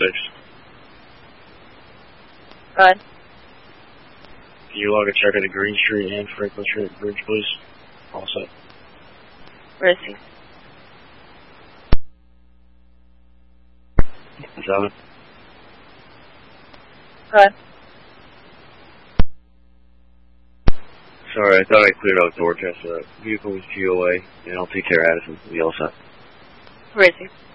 Go ahead. Can you log a check of the Green Street and Franklin Street Bridge, please? All set. Where is he? 7. Go ahead. Sorry, I thought I cleared out Dorchester. That vehicle was GOA, and I'll take care of Addison. We'll be all set. Where is he?